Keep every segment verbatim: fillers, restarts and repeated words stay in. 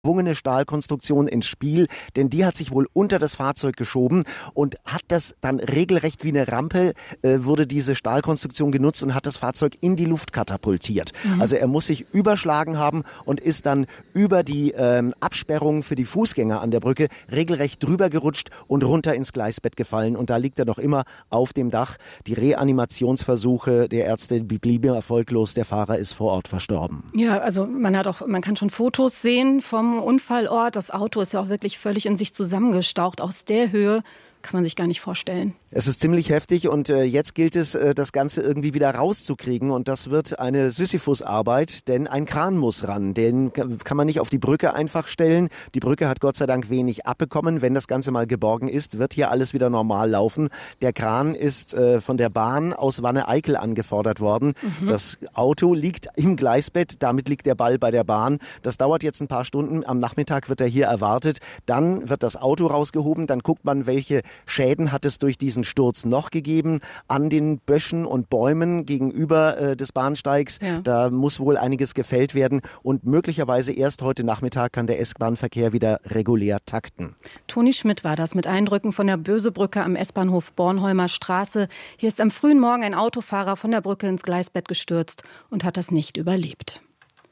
geschwungene Stahlkonstruktion ins Spiel, denn die hat sich wohl unter das Fahrzeug geschoben und hat das dann regelrecht wie eine Rampe, äh, wurde diese Stahlkonstruktion genutzt und hat das Fahrzeug in die Luft katapultiert. Mhm. Also er muss sich überschlagen haben und ist dann über die ähm, Absperrung für die Fußgänger an der Brücke regelrecht drüber gerutscht und runter ins Gleisbett gefallen. Und da liegt er noch immer auf dem Dach. Die Reanimationsversuche der Ärzte blieben erfolglos. Der Fahrer ist vor Ort verstorben. Ja, also man hat auch, man kann schon Fotos sehen vom Unfallort. Das Auto ist ja auch wirklich völlig in sich zusammengestaucht. Aus der Höhe kann man sich gar nicht vorstellen. Es ist ziemlich heftig und äh, jetzt gilt es, äh, das Ganze irgendwie wieder rauszukriegen und das wird eine Sisyphus-Arbeit, denn ein Kran muss ran. Den kann man nicht auf die Brücke einfach stellen. Die Brücke hat Gott sei Dank wenig abbekommen. Wenn das Ganze mal geborgen ist, wird hier alles wieder normal laufen. Der Kran ist äh, von der Bahn aus Wanne-Eickel angefordert worden. Mhm. Das Auto liegt im Gleisbett, damit liegt der Ball bei der Bahn. Das dauert jetzt ein paar Stunden. Am Nachmittag wird er hier erwartet. Dann wird das Auto rausgehoben, dann guckt man, welche Schäden hat es durch diesen Sturz noch gegeben an den Böschen und Bäumen gegenüber äh, des Bahnsteigs. Ja. Da muss wohl einiges gefällt werden und möglicherweise erst heute Nachmittag kann der S-Bahn-Verkehr wieder regulär takten. Toni Schmidt war das mit Eindrücken von der Bösebrücke am S-Bahnhof Bornholmer Straße. Hier ist am frühen Morgen ein Autofahrer von der Brücke ins Gleisbett gestürzt und hat das nicht überlebt.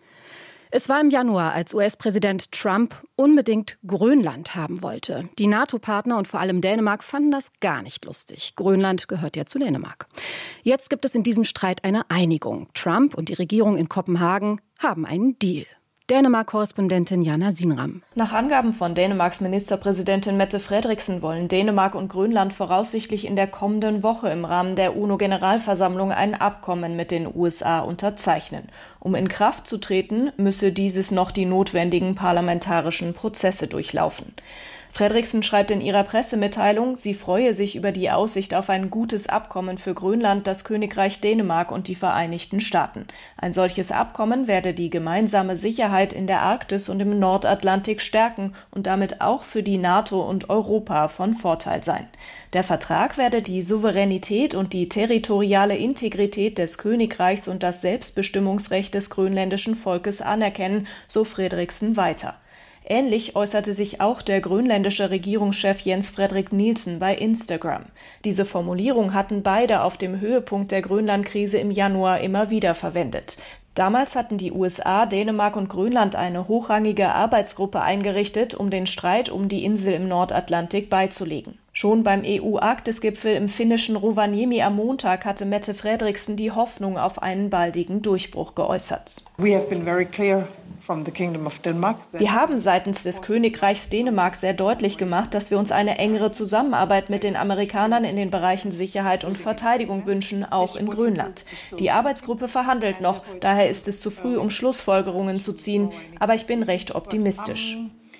Es war im Januar, als U S-Präsident Trump unbedingt Grönland haben wollte. Die NATO-Partner und vor allem Dänemark fanden das gar nicht lustig. Grönland gehört ja zu Dänemark. Jetzt gibt es in diesem Streit eine Einigung. Trump und die Regierung in Kopenhagen haben einen Deal. Dänemark-Korrespondentin Jana Sinram. Nach Angaben von Dänemarks Ministerpräsidentin Mette Frederiksen wollen Dänemark und Grönland voraussichtlich in der kommenden Woche im Rahmen der UNO-Generalversammlung ein Abkommen mit den U S A unterzeichnen. Um in Kraft zu treten, müsse dieses noch die notwendigen parlamentarischen Prozesse durchlaufen. Frederiksen schreibt in ihrer Pressemitteilung, sie freue sich über die Aussicht auf ein gutes Abkommen für Grönland, das Königreich Dänemark und die Vereinigten Staaten. Ein solches Abkommen werde die gemeinsame Sicherheit in der Arktis und im Nordatlantik stärken und damit auch für die NATO und Europa von Vorteil sein. Der Vertrag werde die Souveränität und die territoriale Integrität des Königreichs und das Selbstbestimmungsrecht des grönländischen Volkes anerkennen, so Frederiksen weiter. Ähnlich äußerte sich auch der grönländische Regierungschef Jens Frederik Nielsen bei Instagram. Diese Formulierung hatten beide auf dem Höhepunkt der Grönland-Krise im Januar immer wieder verwendet. Damals hatten die U S A, Dänemark und Grönland eine hochrangige Arbeitsgruppe eingerichtet, um den Streit um die Insel im Nordatlantik beizulegen. Schon beim E U-Arktis-Gipfel im finnischen Rovaniemi am Montag hatte Mette Frederiksen die Hoffnung auf einen baldigen Durchbruch geäußert. We have been very clear from the Kingdom of Denmark. Wir haben seitens des Königreichs Dänemark sehr deutlich gemacht, dass wir uns eine engere Zusammenarbeit mit den Amerikanern in den Bereichen Sicherheit und Verteidigung wünschen, auch in Grönland. Die Arbeitsgruppe verhandelt noch, daher ist es zu früh, um Schlussfolgerungen zu ziehen, aber ich bin recht optimistisch.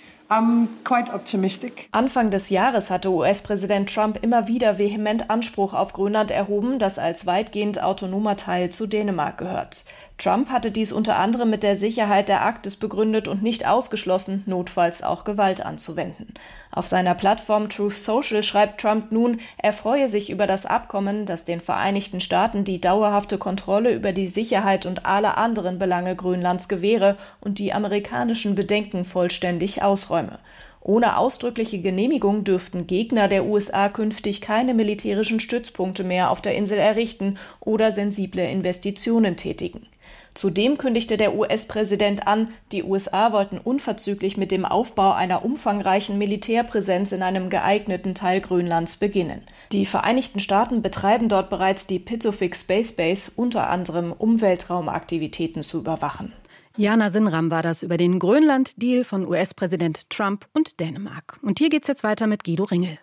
I'm quite optimistic. Anfang des Jahres hatte U S-Präsident Trump immer wieder vehement Anspruch auf Grönland erhoben, das als weitgehend autonomer Teil zu Dänemark gehört. Trump hatte dies unter anderem mit der Sicherheit der Arktis begründet und nicht ausgeschlossen, notfalls auch Gewalt anzuwenden. Auf seiner Plattform Truth Social schreibt Trump nun, er freue sich über das Abkommen, das den Vereinigten Staaten die dauerhafte Kontrolle über die Sicherheit und alle anderen Belange Grönlands gewähre und die amerikanischen Bedenken vollständig ausräume. Ohne ausdrückliche Genehmigung dürften Gegner der U S A künftig keine militärischen Stützpunkte mehr auf der Insel errichten oder sensible Investitionen tätigen. Zudem kündigte der U S-Präsident an, die U S A wollten unverzüglich mit dem Aufbau einer umfangreichen Militärpräsenz in einem geeigneten Teil Grönlands beginnen. Die Vereinigten Staaten betreiben dort bereits die Pituffik Space Base, unter anderem um Weltraumaktivitäten zu überwachen. Jana Sinram war das über den Grönland-Deal von U S-Präsident Trump und Dänemark. Und hier geht's jetzt weiter mit Guido Ringel.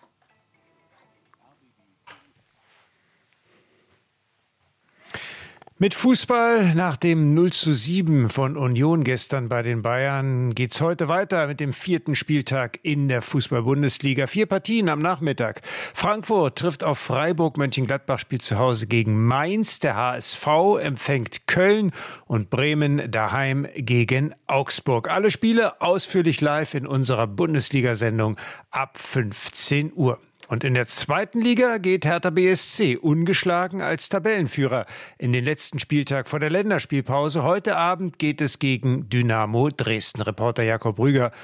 Mit Fußball nach dem null zu sieben von Union gestern bei den Bayern geht's heute weiter mit dem vierten Spieltag in der Fußball-Bundesliga. Vier Partien am Nachmittag. Frankfurt trifft auf Freiburg, Mönchengladbach spielt zu Hause gegen Mainz. Der H S V empfängt Köln und Bremen daheim gegen Augsburg. Alle Spiele ausführlich live in unserer Bundesliga-Sendung ab fünfzehn Uhr. Und in der zweiten Liga geht Hertha B S C ungeschlagen als Tabellenführer in den letzten Spieltag vor der Länderspielpause. Heute Abend geht es gegen Dynamo Dresden. Reporter Jakob Rüger